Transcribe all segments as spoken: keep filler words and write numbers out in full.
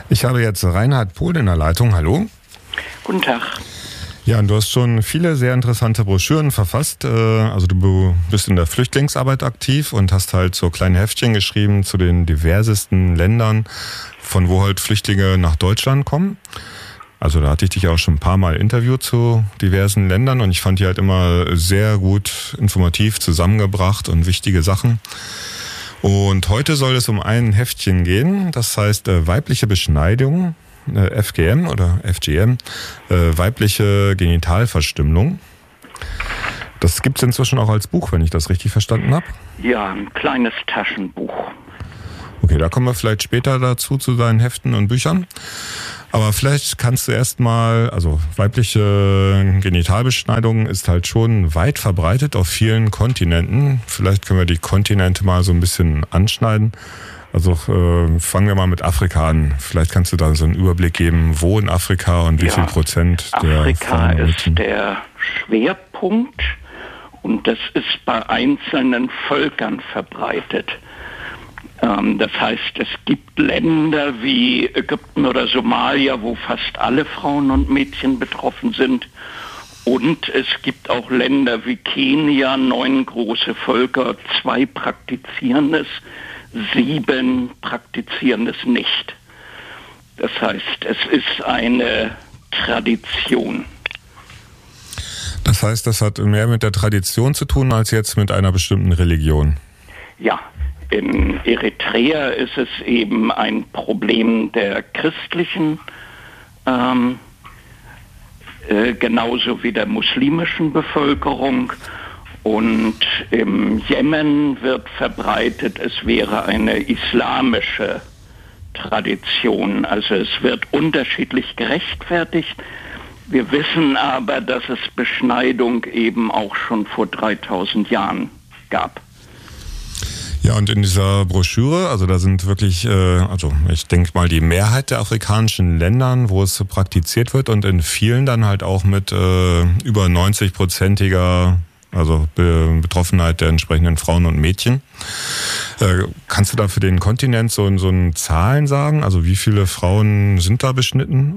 Ich habe jetzt Reinhard Pohl in der Leitung. Hallo. Guten Tag. Ja, und du hast schon viele sehr interessante Broschüren verfasst. Also du bist in der Flüchtlingsarbeit aktiv und hast halt so kleine Heftchen geschrieben zu den diversesten Ländern, von wo halt Flüchtlinge nach Deutschland kommen. Also da hatte ich dich auch schon ein paar Mal interviewt zu diversen Ländern und ich fand die halt immer sehr gut informativ zusammengebracht und wichtige Sachen. Und heute soll es um ein Heftchen gehen, das heißt äh, weibliche Beschneidung, äh, F G M oder F G M, äh, weibliche Genitalverstümmelung. Das gibt es inzwischen auch als Buch, wenn ich das richtig verstanden habe. Ja, ein kleines Taschenbuch. Okay, da kommen wir vielleicht später dazu, zu deinen Heften und Büchern. Aber vielleicht kannst du erstmal, also weibliche Genitalbeschneidung ist halt schon weit verbreitet auf vielen Kontinenten. Vielleicht können wir die Kontinente mal so ein bisschen anschneiden. Also äh, fangen wir mal mit Afrika an. Vielleicht kannst du da so einen Überblick geben, wo in Afrika und wie ja, viel Prozent der Afrika ist der Schwerpunkt und das ist bei einzelnen Völkern verbreitet. Das heißt, es gibt Länder wie Ägypten oder Somalia, wo fast alle Frauen und Mädchen betroffen sind. Und es gibt auch Länder wie Kenia, neun große Völker, zwei praktizieren es, sieben praktizieren es nicht. Das heißt, es ist eine Tradition. Das heißt, das hat mehr mit der Tradition zu tun, als jetzt mit einer bestimmten Religion? Ja. In Eritrea ist es eben ein Problem der christlichen, ähm, äh, genauso wie der muslimischen Bevölkerung. Und im Jemen wird verbreitet, es wäre eine islamische Tradition. Also es wird unterschiedlich gerechtfertigt. Wir wissen aber, dass es Beschneidung eben auch schon vor dreitausend Jahren gab. Ja, und in dieser Broschüre, also da sind wirklich, äh, also ich denke mal die Mehrheit der afrikanischen Ländern, wo es praktiziert wird und in vielen dann halt auch mit äh, über neunzig-prozentiger also Be- Betroffenheit der entsprechenden Frauen und Mädchen. Äh, kannst du da für den Kontinent so, so ein Zahlen sagen? Also wie viele Frauen sind da beschnitten?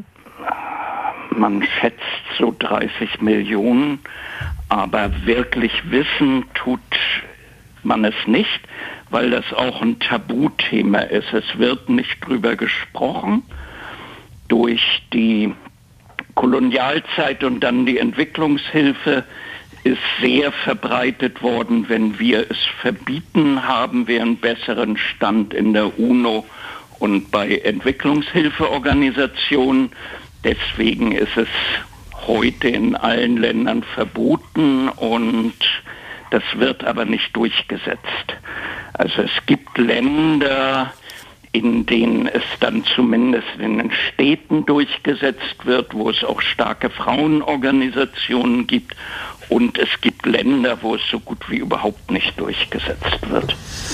Man schätzt so dreißig Millionen, aber wirklich wissen tut man es nicht, weil das auch ein Tabuthema ist. Es wird nicht drüber gesprochen. Durch die Kolonialzeit und dann die Entwicklungshilfe ist sehr verbreitet worden. Wenn wir es verbieten, haben wir einen besseren Stand in der UNO und bei Entwicklungshilfeorganisationen. Deswegen ist es heute in allen Ländern verboten und das wird aber nicht durchgesetzt. Also es gibt Länder, in denen es dann zumindest in den Städten durchgesetzt wird, wo es auch starke Frauenorganisationen gibt. Und es gibt Länder, wo es so gut wie überhaupt nicht durchgesetzt wird.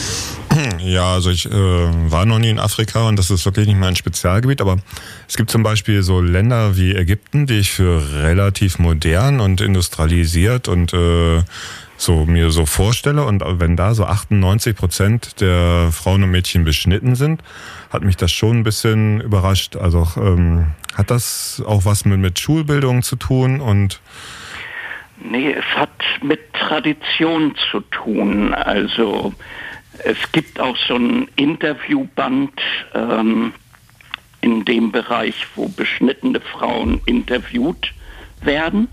Ja, also ich äh, war noch nie in Afrika und das ist wirklich nicht mein Spezialgebiet, aber es gibt zum Beispiel so Länder wie Ägypten, die ich für relativ modern und industrialisiert und äh, so mir so vorstelle, und wenn da so achtundneunzig Prozent der Frauen und Mädchen beschnitten sind, hat mich das schon ein bisschen überrascht. Also ähm, hat das auch was mit, mit Schulbildung zu tun? Und nee, es hat mit Tradition zu tun. Also es gibt auch so ein Interviewband ähm, in dem Bereich, wo beschnittene Frauen interviewt werden.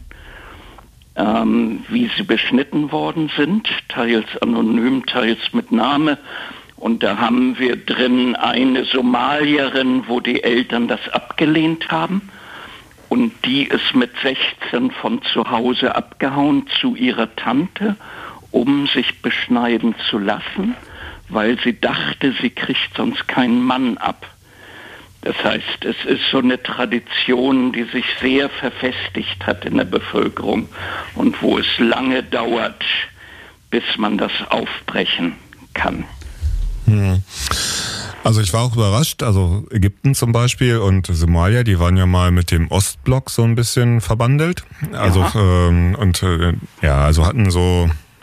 Ähm, wie sie beschnitten worden sind, teils anonym, teils mit Name. Und da haben wir drin eine Somalierin, wo die Eltern das abgelehnt haben. Und die ist mit sechzehn von zu Hause abgehauen zu ihrer Tante, um sich beschneiden zu lassen, weil sie dachte, sie kriegt sonst keinen Mann ab. Das heißt, es ist so eine Tradition, die sich sehr verfestigt hat in der Bevölkerung und wo es lange dauert, bis man das aufbrechen kann. Hm. Also ich war auch überrascht, also Ägypten zum Beispiel und Somalia, die waren ja mal mit dem Ostblock so ein bisschen verbandelt. Also ähm, und äh, ja, also hatten so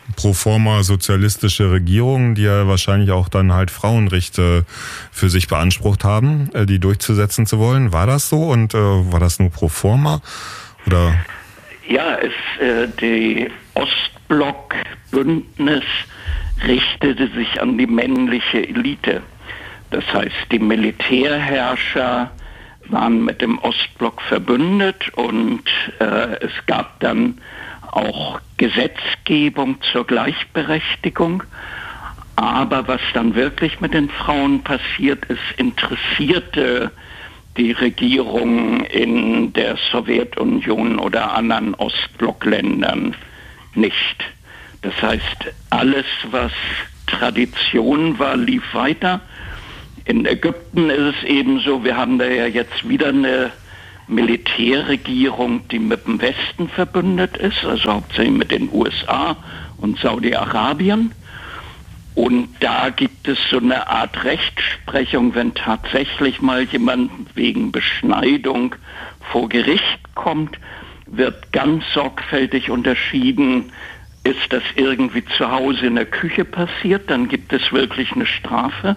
pro forma sozialistische Regierungen, die ja wahrscheinlich auch dann halt Frauenrechte für sich beansprucht haben, die durchzusetzen zu wollen. War das so und äh, war das nur pro forma? Oder? Ja, es, äh, die Ostblock-Bündnis richtete sich an die männliche Elite. Das heißt, die Militärherrscher waren mit dem Ostblock verbündet und äh, es gab dann auch Gesetzgebung zur Gleichberechtigung. Aber was dann wirklich mit den Frauen passiert ist, interessierte die Regierung in der Sowjetunion oder anderen Ostblockländern nicht. Das heißt, alles, was Tradition war, lief weiter. In Ägypten ist es eben so, wir haben da ja jetzt wieder eine Militärregierung, die mit dem Westen verbündet ist, also hauptsächlich mit den U S A und Saudi-Arabien. Und da gibt es so eine Art Rechtsprechung, wenn tatsächlich mal jemand wegen Beschneidung vor Gericht kommt, wird ganz sorgfältig unterschieden, ist das irgendwie zu Hause in der Küche passiert, dann gibt es wirklich eine Strafe.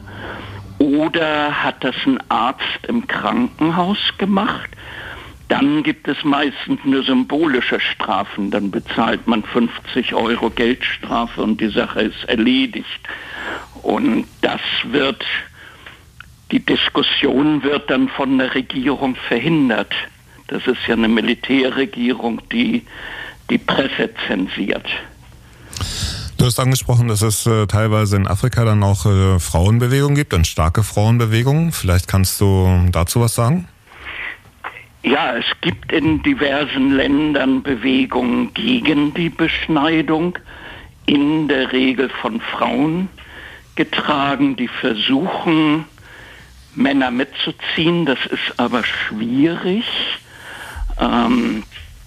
Oder hat das ein Arzt im Krankenhaus gemacht? Dann gibt es meistens nur symbolische Strafen. Dann bezahlt man fünfzig Euro Geldstrafe und die Sache ist erledigt. Und das wird, die Diskussion wird dann von der Regierung verhindert. Das ist ja eine Militärregierung, die die Presse zensiert. Du hast angesprochen, dass es äh, teilweise in Afrika dann auch äh, Frauenbewegungen gibt, und starke Frauenbewegungen. Vielleicht kannst du dazu was sagen? Ja, es gibt in diversen Ländern Bewegungen gegen die Beschneidung, in der Regel von Frauen getragen, die versuchen, Männer mitzuziehen. Das ist aber schwierig. Ähm,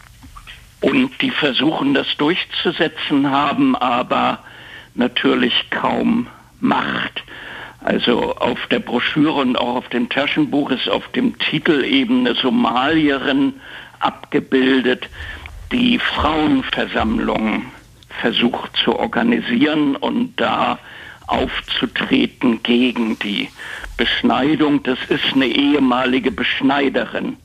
Und die versuchen, das durchzusetzen, haben aber natürlich kaum Macht. Also auf der Broschüre und auch auf dem Taschenbuch ist auf dem Titel eben eine Somalierin abgebildet, die Frauenversammlungen versucht zu organisieren und da aufzutreten gegen die Beschneidung. Das ist eine ehemalige Beschneiderin.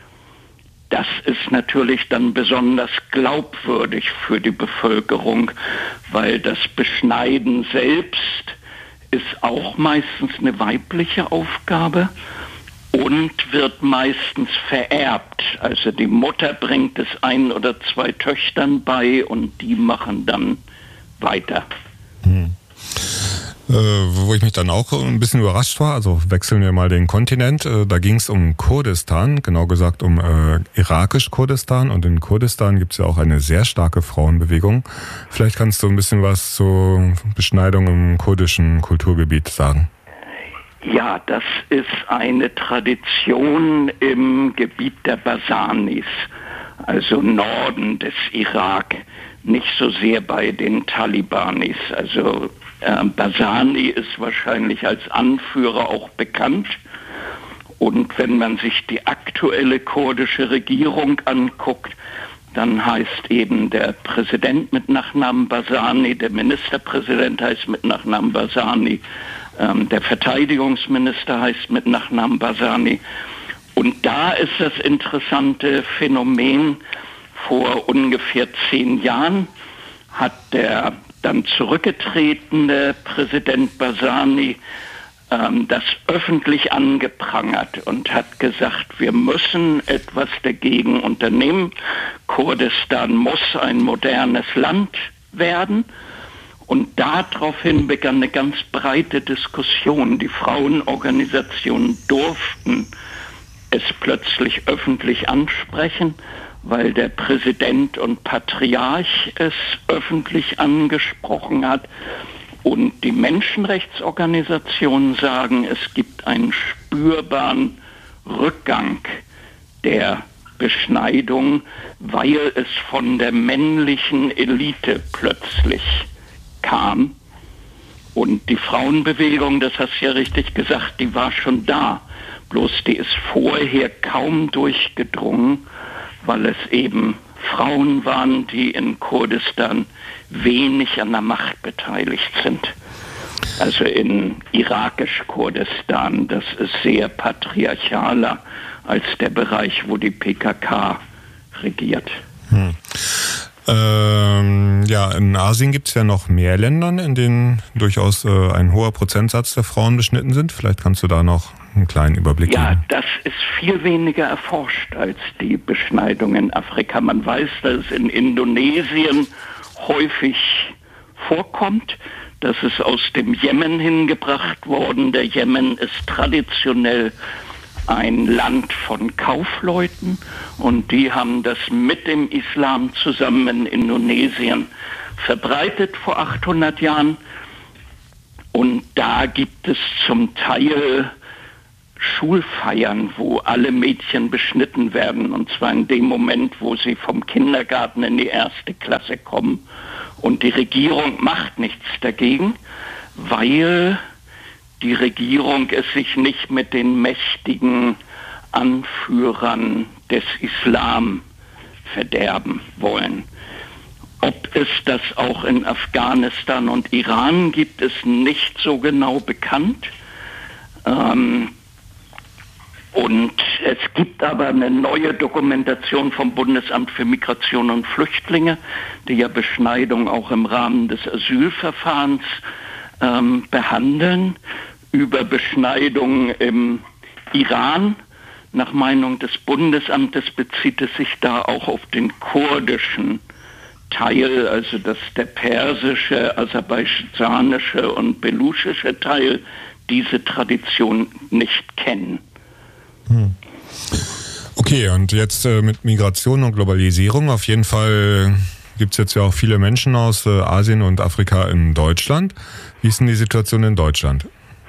Das ist natürlich dann besonders glaubwürdig für die Bevölkerung, weil das Beschneiden selbst ist auch meistens eine weibliche Aufgabe und wird meistens vererbt. Also die Mutter bringt es ein oder zwei Töchtern bei und die machen dann weiter. Hm. Äh, wo ich mich dann auch ein bisschen überrascht war, also wechseln wir mal den Kontinent, äh, da ging es um Kurdistan, genau gesagt um äh, irakisch-Kurdistan, und in Kurdistan gibt es ja auch eine sehr starke Frauenbewegung. Vielleicht kannst du ein bisschen was zur Beschneidung im kurdischen Kulturgebiet sagen. Ja, das ist eine Tradition im Gebiet der Basanis, also Norden des Irak, nicht so sehr bei den Talibanis, also Äh, Barzani ist wahrscheinlich als Anführer auch bekannt. Und wenn man sich die aktuelle kurdische Regierung anguckt, dann heißt eben der Präsident mit Nachnamen Barzani, der Ministerpräsident heißt mit Nachnamen Barzani, ähm, der Verteidigungsminister heißt mit Nachnamen Barzani. Und da ist das interessante Phänomen, vor ungefähr zehn Jahren hat der dann zurückgetretene Präsident Barzani ähm, das öffentlich angeprangert und hat gesagt, wir müssen etwas dagegen unternehmen. Kurdistan muss ein modernes Land werden. Und daraufhin begann eine ganz breite Diskussion. Die Frauenorganisationen durften es plötzlich öffentlich ansprechen, weil der Präsident und Patriarch es öffentlich angesprochen hat. Und die Menschenrechtsorganisationen sagen, es gibt einen spürbaren Rückgang der Beschneidung, weil es von der männlichen Elite plötzlich kam. Und die Frauenbewegung, das hast du ja richtig gesagt, die war schon da. Bloß die ist vorher kaum durchgedrungen, weil es eben Frauen waren, die in Kurdistan wenig an der Macht beteiligt sind. Also in irakisch-Kurdistan, das ist sehr patriarchaler als der Bereich, wo die P K K regiert. Hm. Ähm, ja, in Asien gibt es ja noch mehr Länder, in denen durchaus äh, ein hoher Prozentsatz der Frauen beschnitten sind. Vielleicht kannst du da noch einen kleinen Überblick ja, geben. Ja, das ist viel weniger erforscht als die Beschneidung in Afrika. Man weiß, dass es in Indonesien häufig vorkommt. Das ist aus dem Jemen hingebracht worden. Der Jemen ist traditionell ein Land von Kaufleuten und die haben das mit dem Islam zusammen in Indonesien verbreitet vor achthundert Jahren. Und da gibt es zum Teil Schulfeiern, wo alle Mädchen beschnitten werden, und zwar in dem Moment, wo sie vom Kindergarten in die erste Klasse kommen. Und die Regierung macht nichts dagegen, weil die Regierung es sich nicht mit den mächtigen Anführern des Islam verderben wollen. Ob es das auch in Afghanistan und Iran gibt, ist nicht so genau bekannt. Ähm, und es gibt aber eine neue Dokumentation vom Bundesamt für Migration und Flüchtlinge, die ja Beschneidung auch im Rahmen des Asylverfahrens ähm, behandeln, über Beschneidung im Iran. Nach Meinung des Bundesamtes bezieht es sich da auch auf den kurdischen Teil, also dass der persische, aserbaidschanische und beluschische Teil diese Tradition nicht kennen. Hm. Okay, und jetzt äh, mit Migration und Globalisierung, auf jeden Fall gibt es jetzt ja auch viele Menschen aus äh, Asien und Afrika in Deutschland. Wie ist denn die Situation in Deutschland?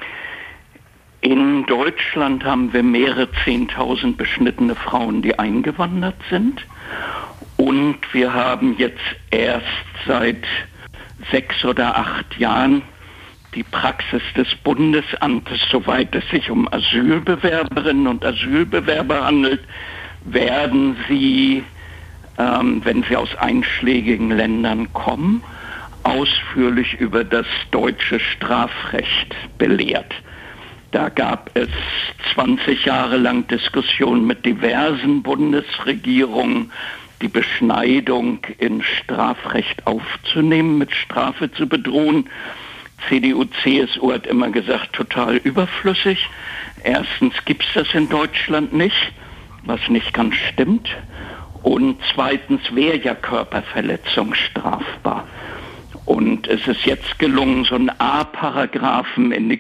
In Deutschland haben wir mehrere Zehntausend beschnittene Frauen, die eingewandert sind. Und wir haben jetzt erst seit sechs oder acht Jahren die Praxis des Bundesamtes, soweit es sich um Asylbewerberinnen und Asylbewerber handelt, werden sie, ähm, wenn sie aus einschlägigen Ländern kommen, ausführlich über das deutsche Strafrecht belehrt. Da gab es zwanzig Jahre lang Diskussionen mit diversen Bundesregierungen, die Beschneidung in Strafrecht aufzunehmen, mit Strafe zu bedrohen. C D U, C S U hat immer gesagt, total überflüssig. Erstens gibt es das in Deutschland nicht, was nicht ganz stimmt. Und zweitens wäre ja Körperverletzung strafbar. Und es ist jetzt gelungen, so einen A-Paragraphen in die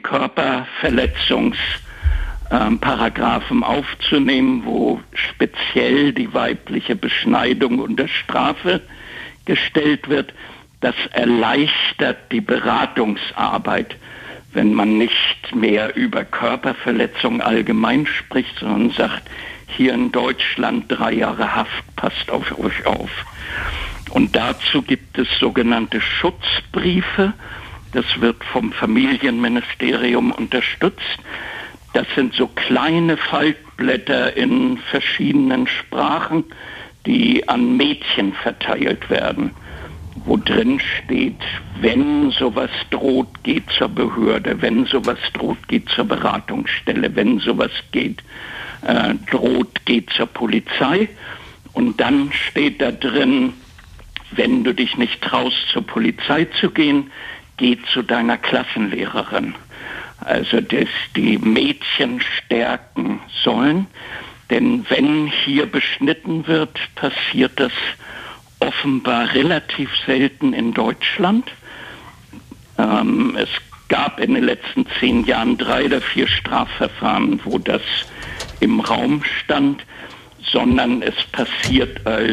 Körperverletzungsparagraphen aufzunehmen, wo speziell die weibliche Beschneidung unter Strafe gestellt wird. Das erleichtert die Beratungsarbeit, wenn man nicht mehr über Körperverletzung allgemein spricht, sondern sagt, hier in Deutschland drei Jahre Haft, passt auf euch auf. Und dazu gibt es sogenannte Schutzbriefe. Das wird vom Familienministerium unterstützt. Das sind so kleine Faltblätter in verschiedenen Sprachen, die an Mädchen verteilt werden, wo drin steht, wenn sowas droht, geht zur Behörde, wenn sowas droht, geht zur Beratungsstelle, wenn sowas geht, äh, droht, geht zur Polizei. Und dann steht da drin, wenn du dich nicht traust, zur Polizei zu gehen, geh zu deiner Klassenlehrerin. Also, dass die Mädchen stärken sollen. Denn wenn hier beschnitten wird, passiert das offenbar relativ selten in Deutschland. Ähm, es gab in den letzten zehn Jahren drei oder vier Strafverfahren, wo das im Raum stand, sondern es passiert als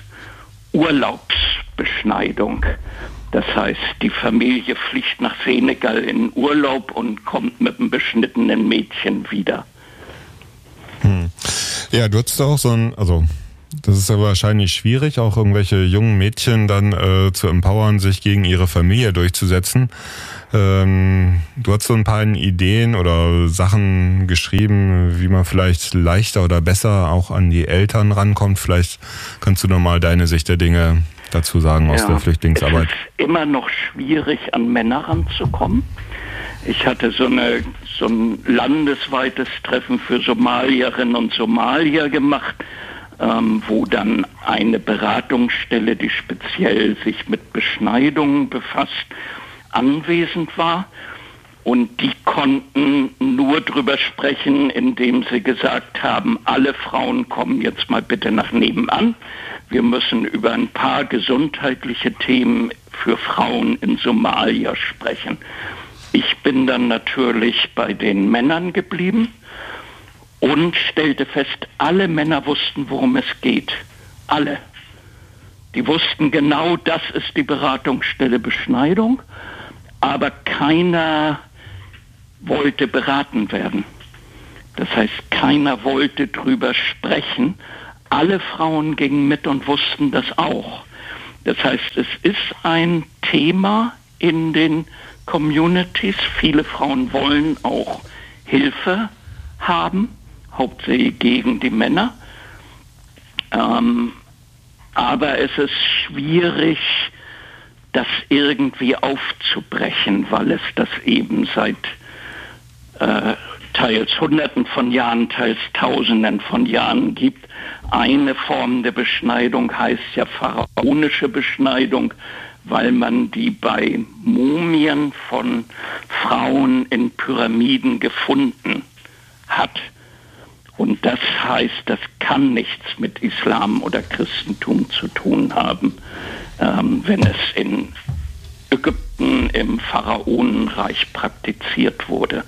Urlaubsbeschneidung. Das heißt, die Familie fliegt nach Senegal in Urlaub und kommt mit einem beschnittenen Mädchen wieder. Hm. Ja, du hattest auch so ein, also Das ist ja wahrscheinlich schwierig, auch irgendwelche jungen Mädchen dann äh, zu empowern, sich gegen ihre Familie durchzusetzen. Ähm, du hast so ein paar Ideen oder Sachen geschrieben, wie man vielleicht leichter oder besser auch an die Eltern rankommt. Vielleicht kannst du nochmal deine Sicht der Dinge dazu sagen aus ja, der Flüchtlingsarbeit. Es ist immer noch schwierig, an Männer ranzukommen. Ich hatte so, eine, so ein landesweites Treffen für Somalierinnen und Somalier gemacht, ähm, wo dann eine Beratungsstelle, die speziell sich mit Beschneidungen befasst, anwesend war. Und die konnten nur drüber sprechen, indem sie gesagt haben, alle Frauen kommen jetzt mal bitte nach nebenan. Wir müssen über ein paar gesundheitliche Themen für Frauen in Somalia sprechen. Ich bin dann natürlich bei den Männern geblieben und stellte fest, alle Männer wussten, worum es geht. Alle. Die wussten genau, das ist die Beratungsstelle Beschneidung, aber keiner wollte beraten werden. Das heißt, keiner wollte drüber sprechen. Alle Frauen gingen mit und wussten das auch. Das heißt, es ist ein Thema in den Communities. Viele Frauen wollen auch Hilfe haben, hauptsächlich gegen die Männer. Ähm, aber es ist schwierig, das irgendwie aufzubrechen, weil es das eben seit äh, teils Hunderten von Jahren, teils Tausenden von Jahren gibt. Eine Form der Beschneidung heißt ja pharaonische Beschneidung, weil man die bei Mumien von Frauen in Pyramiden gefunden hat. Und das heißt, das kann nichts mit Islam oder Christentum zu tun haben, ähm, wenn es in Ägypten im Pharaonenreich praktiziert wurde.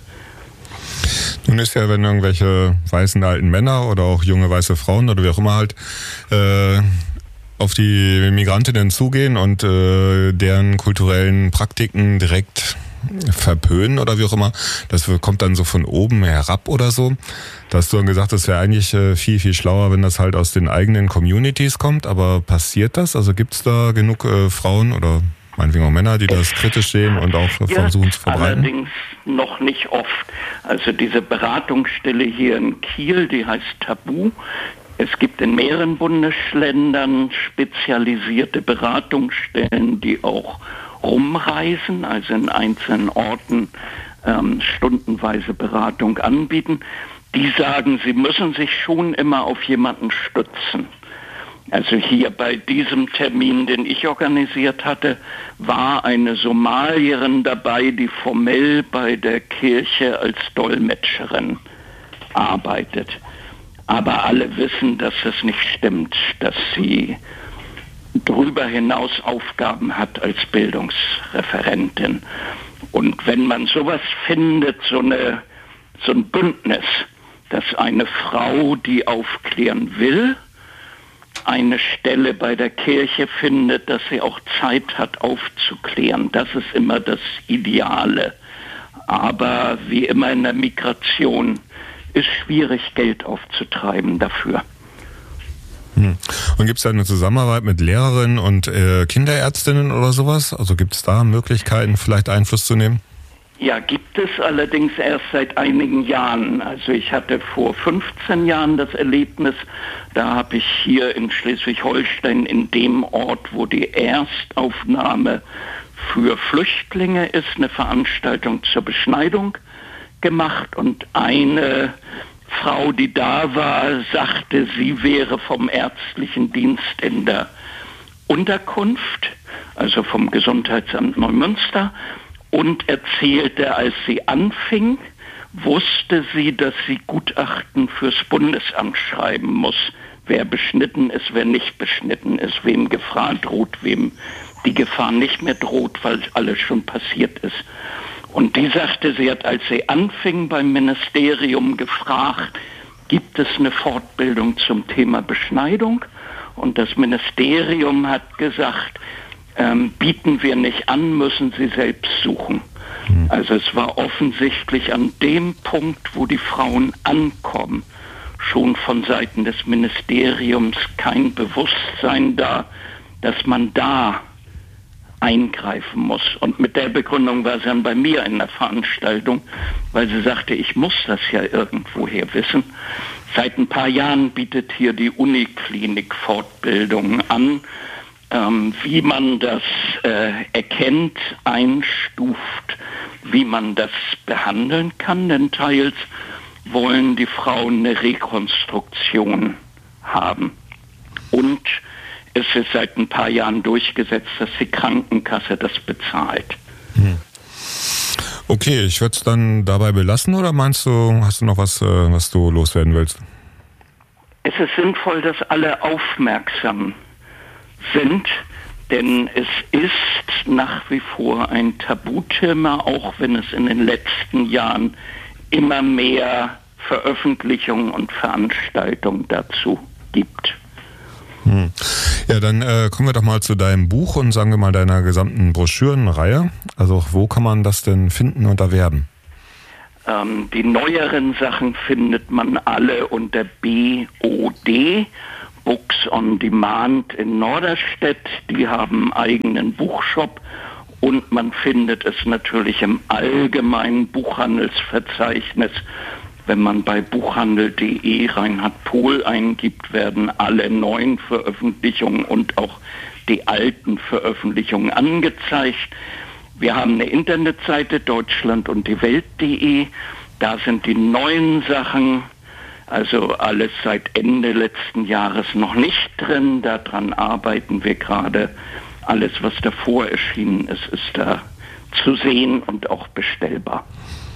Nun ist ja, wenn irgendwelche weißen alten Männer oder auch junge weiße Frauen oder wie auch immer halt äh, auf die Migrantinnen zugehen und äh, deren kulturellen Praktiken direkt verpönen oder wie auch immer, das kommt dann so von oben herab oder so. Da hast du dann gesagt, es wäre eigentlich äh, viel, viel schlauer, wenn das halt aus den eigenen Communities kommt, aber passiert das? Also gibt es da genug äh, Frauen oder meinetwegen auch Männer, die das kritisch sehen und auch ja, versuchen zu verbreiten? Allerdings noch nicht oft. Also diese Beratungsstelle hier in Kiel, die heißt Tabu. Es gibt in mehreren Bundesländern spezialisierte Beratungsstellen, die auch rumreisen, also in einzelnen Orten ähm, stundenweise Beratung anbieten. Die sagen, sie müssen sich schon immer auf jemanden stützen. Also hier bei diesem Termin, den ich organisiert hatte, war eine Somalierin dabei, die formell bei der Kirche als Dolmetscherin arbeitet. Aber alle wissen, dass es nicht stimmt, dass sie darüber hinaus Aufgaben hat als Bildungsreferentin. Und wenn man sowas findet, so, eine, so ein Bündnis, dass eine Frau, die aufklären will, eine Stelle bei der Kirche findet, dass sie auch Zeit hat aufzuklären. Das ist immer das Ideale. Aber wie immer in der Migration ist schwierig, Geld aufzutreiben dafür. Hm. Und gibt es da eine Zusammenarbeit mit Lehrerinnen und äh, Kinderärztinnen oder sowas? Also gibt es da Möglichkeiten, vielleicht Einfluss zu nehmen? Ja, gibt es allerdings erst seit einigen Jahren. Also ich hatte vor fünfzehn Jahren das Erlebnis, da habe ich hier in Schleswig-Holstein in dem Ort, wo die Erstaufnahme für Flüchtlinge ist, eine Veranstaltung zur Beschneidung gemacht und eine Frau, die da war, sagte, sie wäre vom ärztlichen Dienst in der Unterkunft, also vom Gesundheitsamt Neumünster, und erzählte, als sie anfing, wusste sie, dass sie Gutachten fürs Bundesamt schreiben muss, wer beschnitten ist, wer nicht beschnitten ist, wem Gefahr droht, wem die Gefahr nicht mehr droht, weil alles schon passiert ist. Und die sagte, sie hat, als sie anfing beim Ministerium, gefragt, gibt es eine Fortbildung zum Thema Beschneidung? Und das Ministerium hat gesagt, ähm, bieten wir nicht an, müssen Sie selbst suchen. Also es war offensichtlich an dem Punkt, wo die Frauen ankommen, schon von Seiten des Ministeriums kein Bewusstsein da, dass man da eingreifen muss. Und mit der Begründung war sie dann bei mir in der Veranstaltung, weil sie sagte, ich muss das ja irgendwoher wissen. Seit ein paar Jahren bietet hier die Uniklinik Fortbildungen an, ähm, wie man das äh, erkennt, einstuft, wie man das behandeln kann, denn teils wollen die Frauen eine Rekonstruktion haben. Und es ist seit ein paar Jahren durchgesetzt, dass die Krankenkasse das bezahlt. Hm. Okay, ich würde es dann dabei belassen, oder meinst du, hast du noch was, was du loswerden willst? Es ist sinnvoll, dass alle aufmerksam sind, denn es ist nach wie vor ein Tabuthema, auch wenn es in den letzten Jahren immer mehr Veröffentlichungen und Veranstaltungen dazu gibt. Hm. Ja, dann äh, kommen wir doch mal zu deinem Buch und sagen wir mal deiner gesamten Broschürenreihe. Also wo kann man das denn finden und erwerben? Ähm, die neueren Sachen findet man alle unter B O D, Books on Demand in Norderstedt. Die haben einen eigenen Buchshop und man findet es natürlich im allgemeinen Buchhandelsverzeichnis. Wenn man bei buchhandel punkt de Reinhard Pohl eingibt, werden alle neuen Veröffentlichungen und auch die alten Veröffentlichungen angezeigt. Wir haben eine Internetseite Deutschland und die Welt punkt de. Da sind die neuen Sachen, also alles seit Ende letzten Jahres noch nicht drin. Daran arbeiten wir gerade. Alles, was davor erschienen ist, ist da zu sehen und auch bestellbar.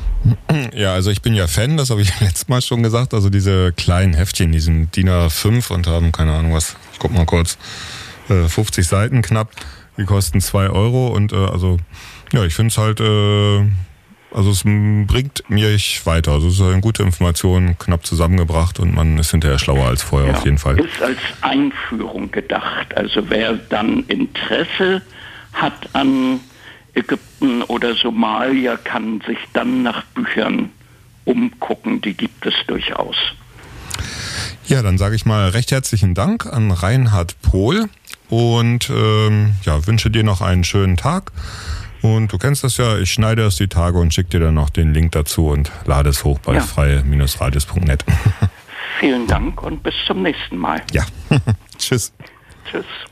Ja, also ich bin ja Fan, das habe ich letztes Mal schon gesagt, also diese kleinen Heftchen, die sind D I N A fünf und haben, keine Ahnung was, ich guck mal kurz, äh, fünfzig Seiten knapp, die kosten zwei Euro und äh, also, ja, ich finde es halt, äh, also es bringt mich weiter, also es ist eine gute Information, knapp zusammengebracht und man ist hinterher schlauer als vorher, ja, auf jeden Fall. Ist als Einführung gedacht, also wer dann Interesse hat an Ägypten oder Somalia, kann sich dann nach Büchern umgucken, die gibt es durchaus. Ja, dann sage ich mal recht herzlichen Dank an Reinhard Pohl und ähm, ja, wünsche dir noch einen schönen Tag. Und du kennst das ja, ich schneide es die Tage und schicke dir dann noch den Link dazu und lade es hoch bei ja. freie Radios punkt net. Vielen Dank und bis zum nächsten Mal. Ja, tschüss. Tschüss.